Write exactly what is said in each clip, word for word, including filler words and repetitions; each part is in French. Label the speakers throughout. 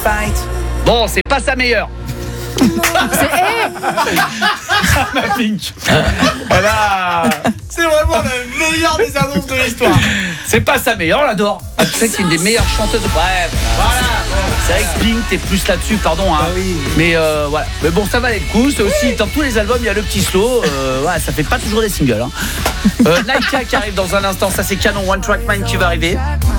Speaker 1: fight. Bon, c'est pas sa meilleure.
Speaker 2: C'est hey
Speaker 1: Ma Pink. Voilà. C'est vraiment le meilleur des annonces de l'histoire. C'est pas sa meilleure, on l'adore. Ah, tu sais que c'est une des meilleures chanteuses. Bref, voilà. C'est vrai que Pink, t'es plus là-dessus, pardon. Hein.
Speaker 3: Bah oui.
Speaker 1: Mais euh, voilà. Mais bon, ça valait le coup. C'est aussi dans tous les albums, il y a le petit slow. Euh, ouais, ça fait pas toujours des singles. Hein. Euh, Naika qui arrive dans un instant. Ça, c'est Canon One Track Mind qui va arriver.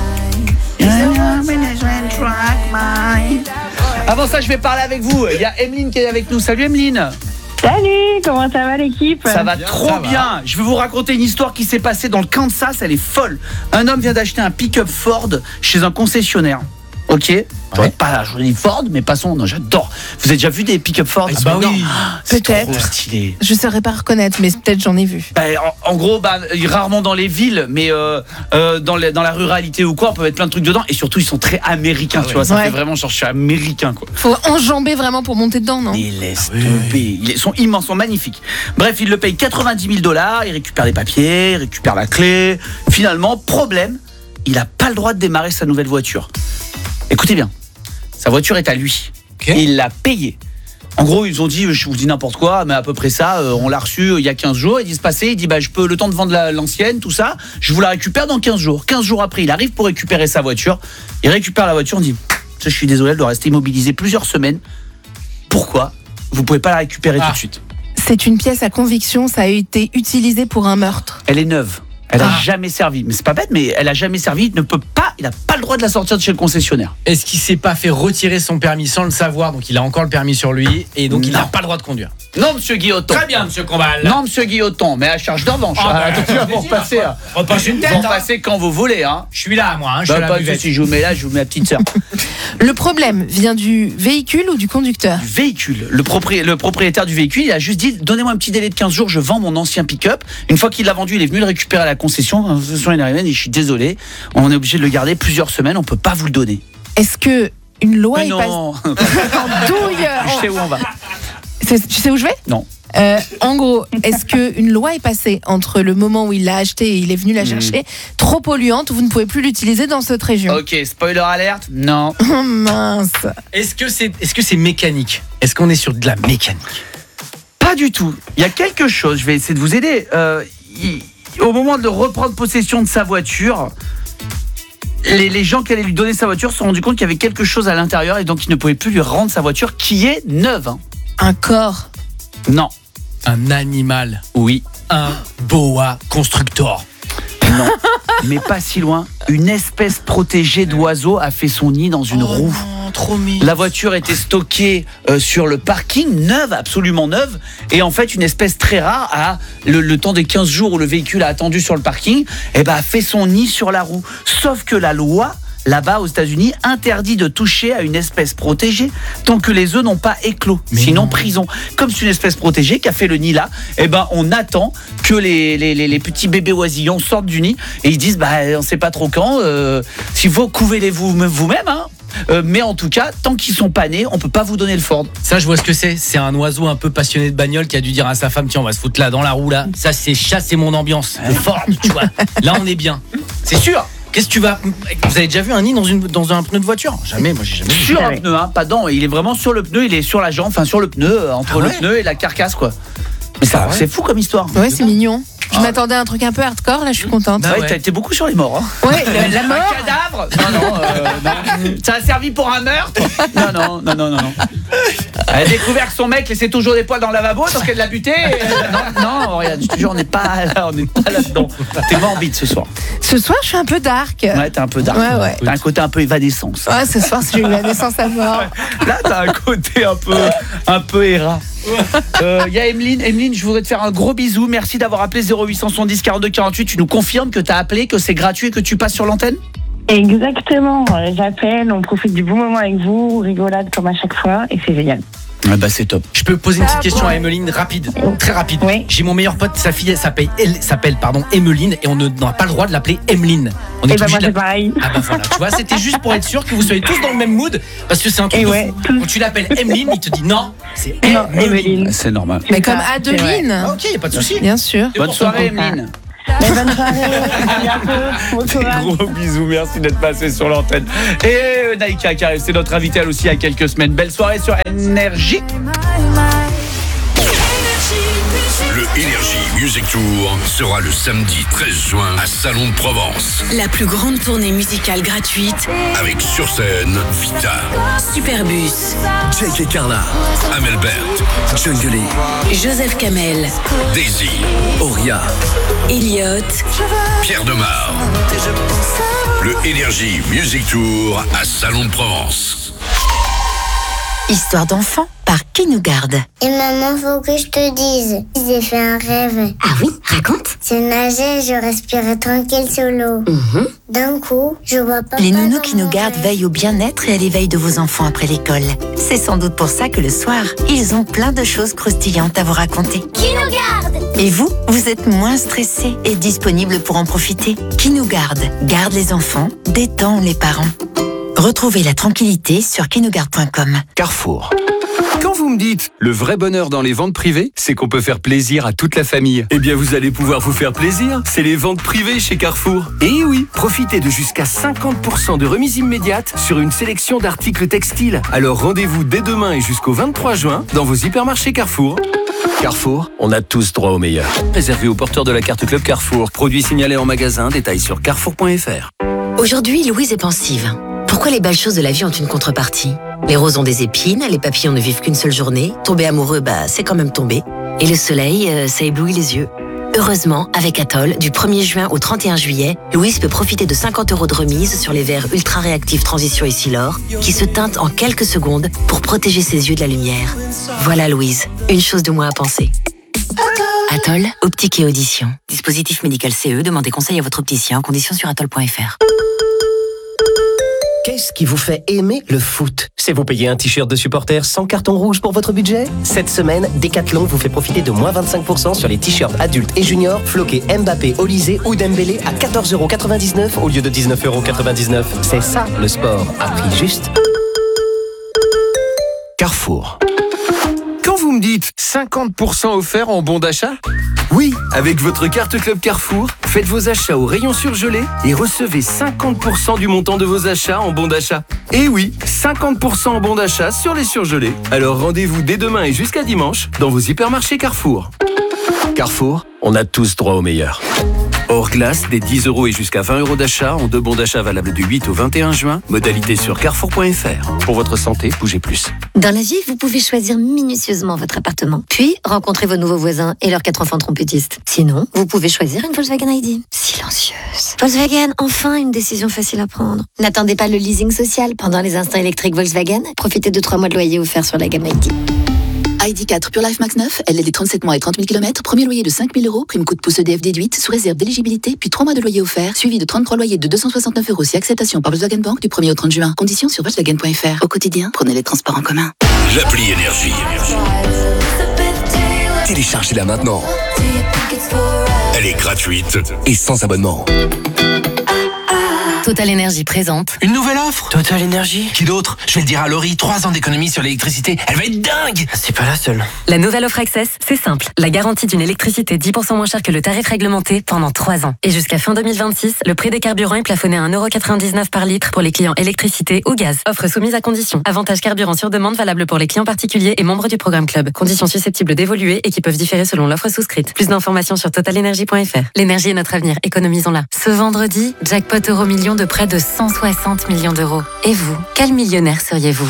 Speaker 1: Avant ça, je vais parler avec vous. Il y a Emeline qui est avec nous. Salut Emeline.
Speaker 4: Salut, comment ça va l'équipe?
Speaker 1: Ça va bien, trop ça va. bien. Je vais vous raconter une histoire qui s'est passée dans le Kansas. Elle est folle. Un homme vient d'acheter un pick-up Ford chez un concessionnaire. Ok. Ouais. Pas joli Ford, mais passons. Non, j'adore. Vous avez déjà vu des pick-up Ford?
Speaker 2: Ah bah oui.
Speaker 1: C'est
Speaker 2: peut-être.
Speaker 1: trop stylé.
Speaker 2: Je saurais pas reconnaître, mais peut-être j'en ai vu.
Speaker 1: Bah, en, en gros, bah, rarement dans les villes, mais euh, euh, dans, les, dans la ruralité ou quoi, on peut mettre plein de trucs dedans. Et surtout, ils sont très américains. Ah ouais. Tu vois, ça ouais. fait vraiment genre je suis américain quoi.
Speaker 2: Faut enjamber vraiment pour monter dedans, non?
Speaker 1: Il laisse ah oui. tomber. Ils sont immenses, sont magnifiques. Bref, il le paye quatre-vingt-dix mille dollars. Il récupère les papiers, il récupère la clé. Finalement, problème, il a pas le droit de démarrer sa nouvelle voiture. Écoutez bien. Sa voiture est à lui. Okay. Et il l'a payée. En gros, ils ont dit, je vous dis n'importe quoi, mais à peu près ça, euh, on l'a reçu euh, il y a quinze jours. Il dit se passer, il dit, bah, je peux le temps de vendre la, l'ancienne, tout ça. Je vous la récupère dans quinze jours. quinze jours après, il arrive pour récupérer sa voiture. Il récupère la voiture, on dit, je suis désolé, elle doit rester immobilisée plusieurs semaines. Pourquoi vous pouvez pas la récupérer ah. tout de suite?
Speaker 2: C'est une pièce à conviction, ça a été utilisé pour un meurtre.
Speaker 1: Elle est neuve. Elle a
Speaker 2: Ah.
Speaker 1: jamais servi. Mais c'est pas bête, mais elle a jamais servi. Il ne peut pas, il a pas le droit de la sortir de chez le concessionnaire.
Speaker 3: Est-ce qu'il s'est pas fait retirer son permis sans le savoir? Donc il a encore le permis sur lui et donc il n'a pas le droit de conduire.
Speaker 1: Non, monsieur Guilloton.
Speaker 3: Très bien, monsieur Combal.
Speaker 1: Non, monsieur Guilloton, mais à charge de revanche.
Speaker 3: Ah, bah,
Speaker 1: attention, vous repassez. Hein.
Speaker 3: Repasse une tête.
Speaker 1: Vous
Speaker 3: hein.
Speaker 1: repassez quand vous voulez. Hein.
Speaker 3: Je suis là, moi. Hein, je
Speaker 1: bah,
Speaker 3: suis
Speaker 1: pas
Speaker 3: là.
Speaker 1: de soucis, je vous mets là, je vous mets la petite sœur.
Speaker 2: Le problème vient du véhicule ou du conducteur?
Speaker 1: Du véhicule. Le, propri- le propriétaire du véhicule, il a juste dit, donnez-moi un petit délai de quinze jours, je vends mon ancien pick-up. Une fois qu'il l'a vendu, il est venu le récupérer à la concession. La concession, il est arrivé, il dit, je suis désolé, on est obligé de le garder plusieurs semaines, on peut pas vous le donner.
Speaker 2: Est-ce que une loi
Speaker 1: mais
Speaker 2: est
Speaker 1: non.
Speaker 2: passée en douille?
Speaker 1: Je sais où on va.
Speaker 2: C'est, tu sais où je vais?
Speaker 1: Non.
Speaker 2: Euh, en gros, est-ce qu'une loi est passée entre le moment où il l'a acheté et il est venu la chercher, mmh. trop polluante, vous ne pouvez plus l'utiliser dans cette région?
Speaker 1: Ok, spoiler alerte, non.
Speaker 2: Oh mince.
Speaker 3: Est-ce que c'est, est-ce que c'est mécanique? Est-ce qu'on est sur de la mécanique?
Speaker 1: Pas du tout. Il y a quelque chose, je vais essayer de vous aider. Euh, il, au moment de reprendre possession de sa voiture, les, les gens qui allaient lui donner sa voiture se sont rendus compte qu'il y avait quelque chose à l'intérieur et donc ils ne pouvaient plus lui rendre sa voiture qui est neuve. Hein.
Speaker 2: Un corps?
Speaker 1: Non.
Speaker 3: Un animal?
Speaker 1: Oui.
Speaker 3: Un boa constructor?
Speaker 1: Non. Mais pas si loin. Une espèce protégée d'oiseau a fait son nid dans une
Speaker 3: oh
Speaker 1: roue.
Speaker 3: Non, trop mignon.
Speaker 1: La voiture était stockée euh, sur le parking, neuve, absolument neuve. Et en fait, une espèce très rare, a, le, le temps des quinze jours où le véhicule a attendu sur le parking, eh ben, a fait son nid sur la roue. Sauf que la loi, là-bas aux États-Unis, interdit de toucher à une espèce protégée tant que les œufs n'ont pas éclos. Mais sinon, non. Prison. Comme c'est une espèce protégée qui a fait le nid là, eh ben, on attend que les, les, les, les petits bébés oisillons sortent du nid et ils disent, bah, on sait pas trop quand, euh, s'il faut, couvez-les vous, vous-même, hein. Euh, mais en tout cas, tant qu'ils sont pas nés, on peut pas vous donner le Ford.
Speaker 3: Ça, je vois ce que c'est. C'est un oiseau un peu passionné de bagnole qui a dû dire à sa femme, tiens, on va se foutre là dans la roue là. Ça, c'est chasser mon ambiance. Le Ford, tu vois. Là, on est bien.
Speaker 1: C'est sûr.
Speaker 3: Qu'est-ce que tu vas... Vous avez déjà vu un nid dans, une, dans un pneu de voiture? Jamais, moi j'ai jamais vu.
Speaker 1: Sur un pneu, hein, pas dans. Il est vraiment sur le pneu, il est sur la jambe, enfin sur le pneu, entre ah ouais le pneu et la carcasse, quoi. Mais ça, ah ouais c'est fou comme histoire.
Speaker 2: Ouais, c'est mignon. Je
Speaker 1: ah.
Speaker 2: m'attendais à un truc un peu hardcore, là je suis contente.
Speaker 1: Bah ouais, ouais. T'as été beaucoup sur les morts. Hein.
Speaker 2: Ouais, le, la mort.
Speaker 1: Un cadavre. Non, non, euh, non. Ça a servi pour un meurtre. Non, non, non, non, non, non. Elle a découvert que son mec laissait toujours des poils dans le lavabo, donc elle l'a buté. Non, non, regarde, je te jure, on n'est pas là, on n'est pas là-dedans. T'es morbide ce soir.
Speaker 2: Ce soir, je suis un peu dark.
Speaker 1: Ouais, t'es un peu dark.
Speaker 2: Ouais, ouais.
Speaker 1: T'as un côté un peu évanescence.
Speaker 2: Ouais, ce soir, j'ai eu la naissance à mort.
Speaker 1: Là, t'as un côté un peu, un peu errant. Il euh, y a Emeline. Emeline, je voudrais te faire un gros bisou. Merci d'avoir appelé zéro huit cent soixante-dix quarante-deux quarante-huit. Tu nous confirmes que t'as appelé, que c'est gratuit et que tu passes sur l'antenne?
Speaker 4: Exactement. J'appelle, on profite du bon moment avec vous, rigolade comme à chaque fois, et c'est génial.
Speaker 1: Ah bah c'est top.
Speaker 3: Je peux poser une petite question à Emeline, rapide, très rapide.
Speaker 4: Oui.
Speaker 3: J'ai mon meilleur pote, sa fille elle s'appelle, elle s'appelle pardon Emeline et on n'a pas le droit de l'appeler Emeline. On est
Speaker 4: et bah moi
Speaker 3: de
Speaker 4: c'est
Speaker 3: la...
Speaker 4: pareil.
Speaker 3: Ah bah voilà, tu vois, c'était juste pour être sûr que vous soyez tous dans le même mood parce que c'est un truc
Speaker 4: et
Speaker 3: de
Speaker 4: ouais,
Speaker 3: fou. Quand tu l'appelles Emeline, il te dit non, c'est Emeline.
Speaker 1: C'est normal.
Speaker 2: Mais comme Adeline.
Speaker 3: Ah, ok, y a pas de souci.
Speaker 2: Bien sûr.
Speaker 1: Bonne soirée Emeline.
Speaker 4: Mais bonne soirée, à bientôt. Bon courage.
Speaker 1: Gros bisous, merci d'être passé sur l'antenne. Et euh, Naïka qui arrive, c'est notre invitée elle aussi il y a quelques semaines. Belle soirée sur Énergie.
Speaker 5: Le Énergie Music Tour sera le samedi treize juin à Salon de Provence.
Speaker 6: La plus grande tournée musicale gratuite
Speaker 5: Avec sur scène Vita,
Speaker 6: Superbus,
Speaker 5: Jake et Carla, Amel Bert, Jungle,
Speaker 6: Joseph Kamel,
Speaker 5: Daisy, Oria,
Speaker 6: Elliott,
Speaker 5: Pierre Demar. Le Énergie Music Tour à Salon de Provence.
Speaker 7: Histoire d'enfant par Qui nous garde.
Speaker 8: Et maman, faut que je te dise, j'ai fait un rêve.
Speaker 7: Ah oui, raconte.
Speaker 8: Je nageais, je respirais tranquille sous l'eau.
Speaker 7: Mmh.
Speaker 8: D'un coup, je vois pas.
Speaker 7: Les nounous Qui nous gardent veillent au bien-être et à l'éveil de vos enfants après l'école. C'est sans doute pour ça que le soir, ils ont plein de choses croustillantes à vous raconter.
Speaker 8: Qui nous garde?
Speaker 7: Et vous, vous êtes moins stressé et disponible pour en profiter. Qui nous garde garde les enfants, détend les parents. Retrouvez la tranquillité sur qui nous garde point com.
Speaker 9: Carrefour. Quand vous me dites le vrai bonheur dans les ventes privées, c'est qu'on peut faire plaisir à toute la famille. Eh bien, vous allez pouvoir vous faire plaisir. C'est les ventes privées chez Carrefour. Et oui, profitez de jusqu'à cinquante pour cent de remise immédiate sur une sélection d'articles textiles. Alors rendez-vous dès demain et jusqu'au vingt-trois juin dans vos hypermarchés Carrefour. Carrefour, on a tous droit au meilleur. Réservé aux porteurs de la carte Club Carrefour. Produit signalé en magasin, détails sur carrefour point f r.
Speaker 10: Aujourd'hui, Louise est pensive. Pourquoi les belles choses de la vie ont une contrepartie? Les roses ont des épines, les papillons ne vivent qu'une seule journée, tomber amoureux, bah c'est quand même tomber. Et le soleil, euh, ça éblouit les yeux. Heureusement, avec Atoll, du premier juin au trente et un juillet, Louise peut profiter de cinquante euros de remise sur les verres ultra réactifs Transition et Silor, qui se teintent en quelques secondes pour protéger ses yeux de la lumière. Voilà Louise, une chose de moins à penser. Atoll, optique et audition. Dispositif médical C E, demandez conseil à votre opticien en conditions sur atoll point f r.
Speaker 11: Qu'est-ce qui vous fait aimer le foot? C'est vous payer un t-shirt de supporter sans carton rouge pour votre budget? Cette semaine, Decathlon vous fait profiter de moins vingt-cinq pour cent sur les t-shirts adultes et juniors floqués Mbappé, Olysée ou Dembélé à quatorze euros quatre-vingt-dix-neuf au lieu de dix-neuf euros quatre-vingt-dix-neuf. C'est ça le sport, à prix juste.
Speaker 9: Carrefour. Quand vous me dites cinquante pour cent offert en bon d'achat? Oui, avec votre carte Club Carrefour, faites vos achats au rayon surgelé et recevez cinquante pour cent du montant de vos achats en bon d'achat. Et oui, cinquante pour cent en bon d'achat sur les surgelés. Alors rendez-vous dès demain et jusqu'à dimanche dans vos hypermarchés Carrefour. Carrefour, on a tous droit au meilleur. Hors glace, des dix euros et jusqu'à vingt euros d'achat en deux bons d'achat valables du huit au vingt et un juin. Modalité sur carrefour point f r. Pour votre santé, bougez plus.
Speaker 12: Dans la vie, vous pouvez choisir minutieusement votre appartement, puis rencontrer vos nouveaux voisins et leurs quatre enfants trompettistes. Sinon, vous pouvez choisir une Volkswagen I D. Silencieuse. Volkswagen, enfin une décision facile à prendre. N'attendez pas le leasing social pendant les instants électriques Volkswagen. Profitez de trois mois de loyer offerts sur la gamme I D.
Speaker 13: I D quatre Pure Life Max neuf, L L D trente-sept mois et trente mille kilomètres, premier loyer de cinq mille euros, prime coup de pouce E D F déduite, sous réserve d'éligibilité, puis trois mois de loyer offert, suivi de trente-trois loyers de deux cent soixante-neuf euros si acceptation par Volkswagen Bank du premier au trente juin. Conditions sur Volkswagen point f r. Au quotidien, prenez les transports en commun.
Speaker 5: L'appli Énergie. Téléchargez-la maintenant. Elle est gratuite et sans abonnement.
Speaker 6: Total Énergie présente.
Speaker 14: Une nouvelle offre Total Énergie. Qui d'autre? Je vais le dire à Laurie, trois ans d'économie sur l'électricité. Elle va être dingue. C'est pas la seule.
Speaker 6: La nouvelle offre Access, c'est simple. La garantie d'une électricité dix pour cent moins chère que le tarif réglementé pendant trois ans. Et jusqu'à fin deux mille vingt-six, le prix des carburants est plafonné à un euro quatre-vingt-dix-neuf par litre pour les clients électricité ou gaz. Offre soumise à conditions. Avantage carburant sur demande valable pour les clients particuliers et membres du programme Club. Conditions susceptibles d'évoluer et qui peuvent différer selon l'offre souscrite. Plus d'informations sur total énergie point f r. L'énergie est notre avenir, économisons-la. Ce vendredi, jackpot euro million de près de cent soixante millions d'euros. Et vous, quel millionnaire seriez-vous?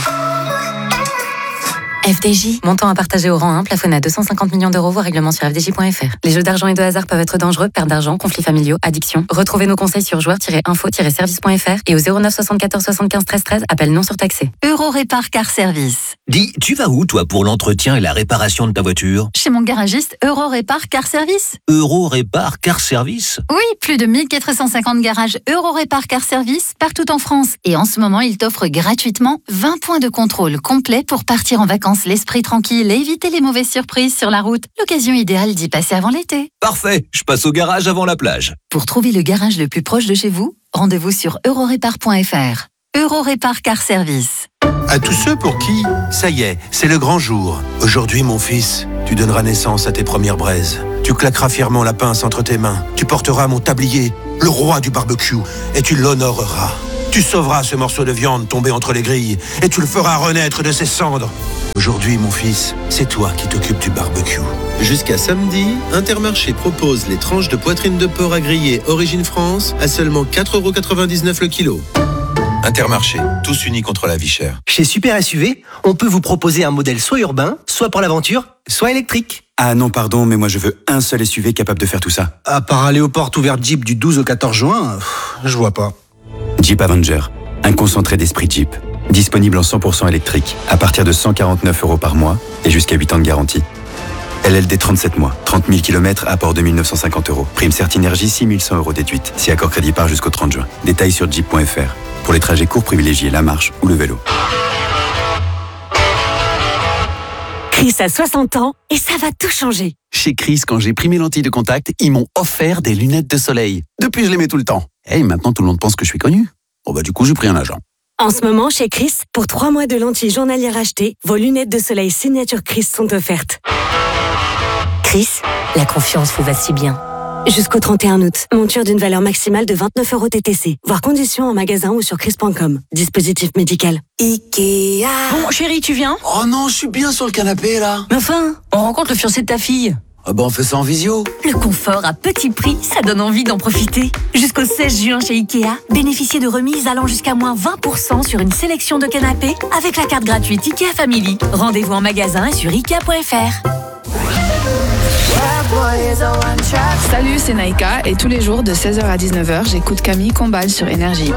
Speaker 6: F D J, montant à partager au rang un, plafonné à deux cent cinquante millions d'euros, voire règlement sur f d j point f r. Les jeux d'argent et de hasard peuvent être dangereux, perte d'argent, conflits familiaux, addiction. Retrouvez nos conseils sur joueurs tiret info tiret service point f r et au zéro neuf soixante-quatorze soixante-quinze treize treize, appel non surtaxé.
Speaker 15: Euro Répar Car Service.
Speaker 16: Dis, tu vas où toi pour l'entretien et la réparation de ta voiture?
Speaker 15: Chez mon garagiste Euro Répar Car Service.
Speaker 16: Euro Répar Car Service?
Speaker 15: Oui, plus de mille quatre cent cinquante garages Euro Répar Car Service partout en France. Et en ce moment, ils t'offrent gratuitement vingt points de contrôle complets pour partir en vacances l'esprit tranquille et éviter les mauvaises surprises sur la route. L'occasion idéale d'y passer avant l'été.
Speaker 16: Parfait, je passe au garage avant la plage.
Speaker 15: Pour trouver le garage le plus proche de chez vous, rendez-vous sur euro répar point f r. Euro Répar Car Service.
Speaker 17: À tous ceux pour qui, ça y est, c'est le grand jour. Aujourd'hui, mon fils, Tu donneras naissance à tes premières braises. Tu claqueras fièrement la pince entre tes mains. Tu porteras mon tablier, le roi du barbecue, et tu l'honoreras. Tu sauveras ce morceau de viande tombé entre les grilles, et tu le feras renaître de ses cendres. Aujourd'hui, mon fils, c'est toi qui t'occupes du barbecue.
Speaker 18: Jusqu'à samedi, Intermarché propose les tranches de poitrine de porc à griller Origine France à seulement quatre euros quatre-vingt-dix-neuf le kilo.
Speaker 17: Intermarché, tous unis contre la vie chère.
Speaker 11: Chez Super S U V, on peut vous proposer un modèle soit urbain, soit pour l'aventure, soit électrique.
Speaker 19: Ah non, pardon, mais moi je veux un seul S U V capable de faire tout ça.
Speaker 20: À part aller aux portes ouvertes Jeep du douze au quatorze juin, pff, je vois pas.
Speaker 19: Jeep Avenger, un concentré d'esprit Jeep. Disponible en cent pour cent électrique, à partir de cent quarante-neuf euros par mois et jusqu'à huit ans de garantie. L L D trente-sept mois, trente mille kilomètres, apport deux mille neuf cent cinquante euros. Prime Certinergie, six mille cent euros déduite. Si accord crédit part jusqu'au trente juin. Détails sur jeep point f r. Pour les trajets courts, privilégiez la marche ou le vélo.
Speaker 21: Chris a soixante ans et ça va tout changer.
Speaker 22: Chez Chris, quand j'ai pris mes lentilles de contact, ils m'ont offert des lunettes de soleil. Depuis, je les mets tout le temps. Et maintenant, tout le monde pense que je suis connu. Bon bah du coup, j'ai pris un agent.
Speaker 21: En ce moment, chez Chris, pour trois mois de lentilles journalières achetées, vos lunettes de soleil signature Chris sont offertes. Chris, la confiance vous va si bien. Jusqu'au trente et un août, monture d'une valeur maximale de vingt-neuf euros T T C. Voir conditions en magasin ou sur chris point com. Dispositif médical. Ikea.
Speaker 23: Bon, chérie, tu viens?
Speaker 22: Oh non, je suis bien sur le canapé là.
Speaker 23: Mais enfin, on rencontre le fiancé de ta fille.
Speaker 22: Ah bah on fait ça en visio.
Speaker 23: Le confort à petit prix, ça donne envie d'en profiter. Jusqu'au seize juin chez Ikea, bénéficiez de remises allant jusqu'à moins vingt pour cent sur une sélection de canapés avec la carte gratuite Ikea Family. Rendez-vous en magasin et sur ikea point f r.
Speaker 24: Salut, c'est Naïka et tous les jours de seize heures à dix-neuf heures, j'écoute Camille Combal sur Énergie.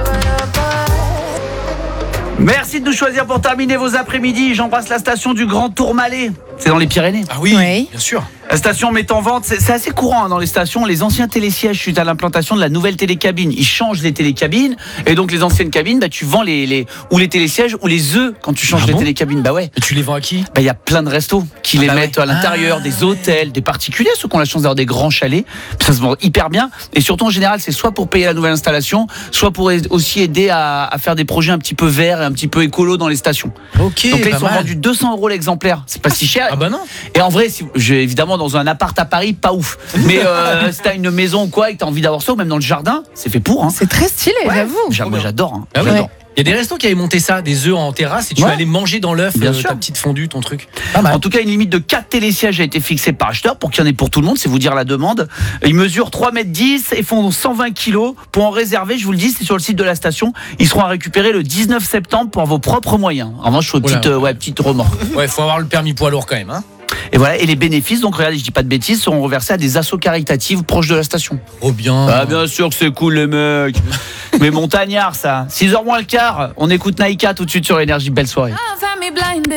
Speaker 1: Merci de nous choisir pour terminer vos après-midi. J'embrasse la station du Grand Tourmalet. C'est dans les Pyrénées.
Speaker 3: Ah oui, oui. Bien sûr.
Speaker 1: La station met en vente, c'est, c'est assez courant hein, dans les stations, les anciens télésièges suite à l'implantation de la nouvelle télécabine. Ils changent les télécabines et donc les anciennes cabines, bah, tu vends les, les, ou les télésièges ou les œufs quand tu changes ah les bon télécabines. Bah ouais.
Speaker 3: Et tu les vends à qui?
Speaker 1: Bah il y a plein de restos qui ah les bah mettent ouais. à l'intérieur, ah des hôtels, des particuliers, ceux qui ont la chance d'avoir des grands chalets. Ça se vend hyper bien et surtout en général c'est soit pour payer la nouvelle installation, soit pour aussi aider à, à faire des projets un petit peu verts et un petit peu écolo dans les stations.
Speaker 3: Ok.
Speaker 1: Donc là ils sont
Speaker 3: mal.
Speaker 1: vendus deux cents euros l'exemplaire. C'est pas si cher.
Speaker 3: Ah bah non.
Speaker 1: Et en vrai, si, j'ai, évidemment dans un appart à Paris, pas ouf. Mais euh, si t'as une maison ou quoi et que t'as envie d'avoir ça, ou même dans le jardin, c'est fait pour. Hein.
Speaker 2: C'est très stylé,
Speaker 1: ouais.
Speaker 2: j'avoue.
Speaker 1: J'a, moi j'adore. Hein.
Speaker 3: Ah ouais.
Speaker 1: j'adore.
Speaker 3: Il y a des restos qui avaient monté ça, des œufs en terrasse, et tu
Speaker 1: ouais.
Speaker 3: allais manger dans l'œuf euh, ta petite fondue, ton truc.
Speaker 1: Pas mal. En tout cas, une limite de quatre télésièges a été fixée par acheteur pour qu'il y en ait pour tout le monde, c'est vous dire la demande. Ils mesurent trois mètres dix et font cent vingt kilos. Pour en réserver, je vous le dis, c'est sur le site de la station. Ils seront à récupérer le dix-neuf septembre pour vos propres moyens. En revanche, faut une petite, euh, ouais, petite remorque.
Speaker 3: Ouais, faut avoir le permis poids lourd quand même, hein.
Speaker 1: Et voilà, et les bénéfices, donc regardez, je dis pas de bêtises, seront reversés à des assos caritatives proches de la station.
Speaker 3: Oh bien.
Speaker 1: Ah bien sûr que c'est cool les mecs. Mais montagnard ça. six heures moins le quart, on écoute Naïka tout de suite sur Énergie. Belle soirée.